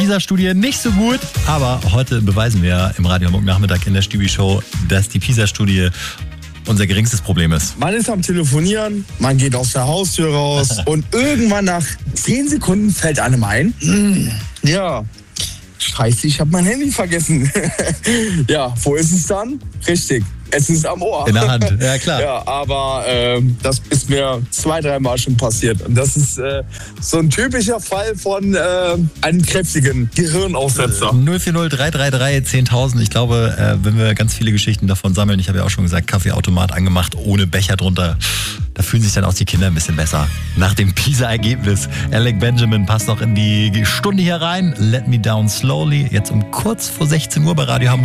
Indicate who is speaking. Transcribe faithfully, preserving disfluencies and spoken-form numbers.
Speaker 1: PISA-Studie nicht so gut, aber heute beweisen wir im Radio Hamburg Nachmittag in der Stübi-Show, dass die PISA-Studie unser geringstes Problem ist.
Speaker 2: Man ist am Telefonieren, man geht aus der Haustür raus und irgendwann nach zehn Sekunden fällt einem ein, hm, ja, scheiße, ich habe mein Handy vergessen. Ja, wo ist es dann? Richtig, es ist am Ohr.
Speaker 1: In der Hand, ja klar.
Speaker 2: Ja, aber äh, das ist mir zwei, dreimal schon passiert. Und das ist äh, so ein typischer Fall von äh, einem kräftigen Gehirnaussetzer.
Speaker 1: null vier null drei drei drei zehntausend. Ich glaube, äh, wenn wir ganz viele Geschichten davon sammeln, ich habe ja auch schon gesagt, Kaffeeautomat angemacht, ohne Becher drunter, da fühlen sich dann auch die Kinder ein bisschen besser. Nach dem PISA-Ergebnis. Alec Benjamin passt noch in die Stunde hier rein. Let Me Down Slowly. Jetzt um kurz vor sechzehn Uhr bei Radio Hamburg.